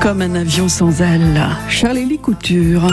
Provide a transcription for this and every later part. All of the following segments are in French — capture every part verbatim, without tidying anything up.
Comme un avion sans ailes, Charlélie Couture.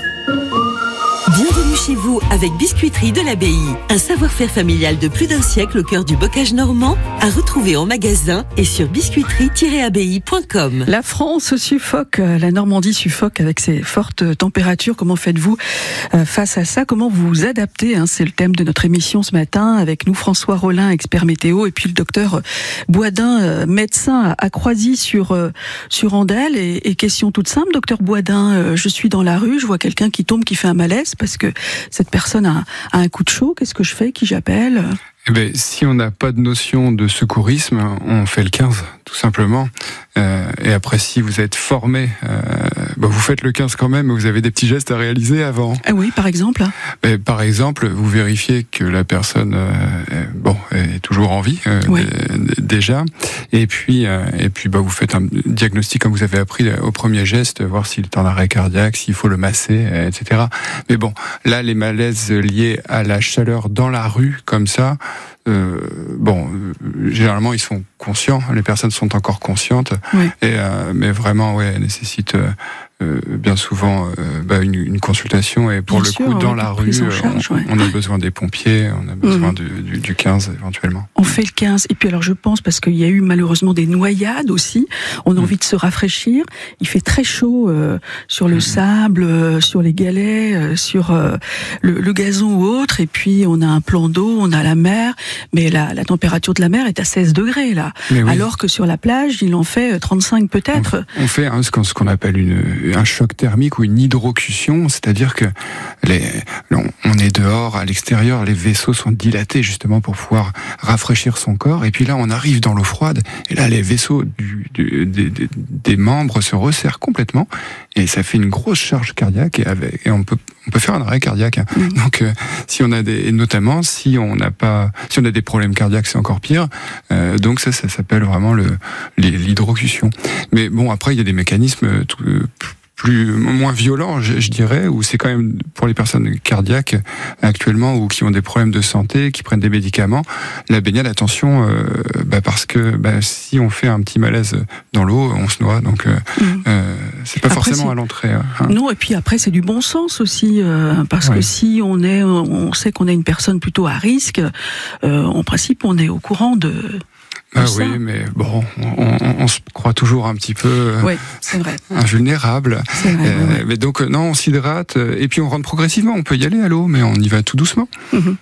Bienvenue chez vous avec Biscuiterie de l'Abbaye. Un savoir-faire familial de plus d'un siècle au cœur du bocage normand, à retrouver en magasin et sur biscuiterie tiret abbaye point com. La France suffoque, la Normandie suffoque avec ses fortes températures. Comment faites-vous face à ça? Comment vous vous adaptez? C'est le thème de notre émission ce matin. Avec nous, François Rollin, expert météo, et puis le docteur Boisdin, médecin à Croisy sur, sur Andelle. Et, et question toute simple, docteur Boisdin, je suis dans la rue, je vois quelqu'un qui tombe, qui fait un malaise parce que cette personne a, a un coup de chaud. Qu'est-ce que je fais? Qui j'appelle? Eh ben, si on n'a pas de notion de secourisme, on fait le quinze, tout simplement. Euh, et après, si vous êtes formé, euh, bah vous faites le quinze quand même, mais vous avez des petits gestes à réaliser avant. Ah oui, par exemple ben, Par exemple, vous vérifiez que la personne euh, est, bon, est toujours en vie, euh, oui. d- déjà. Et puis, euh, et puis bah, vous faites un diagnostic comme vous avez appris au premier geste, voir s'il est en arrêt cardiaque, s'il faut le masser, et cetera. Mais bon, là, les malaises liés à la chaleur dans la rue, comme ça, Euh, bon, euh, généralement ils sont conscients, les personnes sont encore conscientes, oui. et, euh, mais vraiment, ouais, elles nécessitent euh, euh, bien souvent euh, bah, une, une consultation. Et pour bien le sûr, coup, dans la rue, charge, on, ouais. on a besoin des pompiers, on a besoin mmh. du, du, du quinze éventuellement. On fait le quinze, et puis alors je pense, parce qu'il y a eu malheureusement des noyades aussi, on a mmh. envie de se rafraîchir, il fait très chaud euh, sur le mmh. sable, euh, sur les galets, euh, sur euh, le, le gazon ou autre, et puis on a un plan d'eau, on a la mer, mais la, la température de la mer est à seize degrés là, oui. alors que sur la plage il en fait trente-cinq peut-être. On, on fait hein, ce, qu'on, ce qu'on appelle une, un choc thermique ou une hydrocution, c'est-à-dire que les, on, on est dehors, à l'extérieur, les vaisseaux sont dilatés justement pour pouvoir rafraîchir son corps, et puis là on arrive dans l'eau froide, et là les vaisseaux du, du, des, des, des membres se resserrent complètement, et ça fait une grosse charge cardiaque, et, avec, et on peut on peut faire un arrêt cardiaque. Hein. Mmh. Donc euh, si on a des, et notamment si on n'a pas, si on a des problèmes cardiaques, c'est encore pire. Euh, donc ça, ça s'appelle vraiment le l'hydrocution. Mais bon, après il y a des mécanismes tout, plus moins violents, je, je dirais, où c'est quand même pour les personnes cardiaques actuellement ou qui ont des problèmes de santé, qui prennent des médicaments, la baignade, attention, euh, bah parce que bah, si on fait un petit malaise dans l'eau, on se noie. Donc euh, mmh. euh, c'est pas après, forcément c'est... à l'entrée. Hein. Non, et puis après c'est du bon sens aussi, euh, parce ouais. que si on est, on sait qu'on est une personne plutôt à risque, euh, en principe on est au courant de. Ah oui, mais bon, on, on, on se croit toujours un petit peu oui, c'est vrai. invulnérable. C'est vrai, euh, ouais. Mais donc non, on s'hydrate et puis on rentre progressivement. On peut y aller à l'eau, mais on y va tout doucement. Mmh.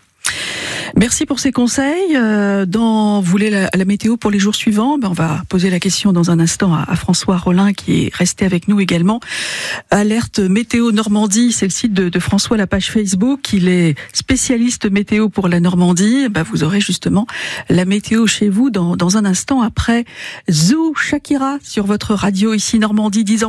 Merci pour ces conseils. Dans vous voulez la, la météo pour les jours suivants, ben on va poser la question dans un instant à, à François Rollin qui est resté avec nous également. Alerte Météo Normandie, c'est le site de, de François, la page Facebook. Il est spécialiste météo pour la Normandie. Ben vous aurez justement la météo chez vous dans, dans un instant après Zou Shakira sur votre radio ici Normandie dix ans.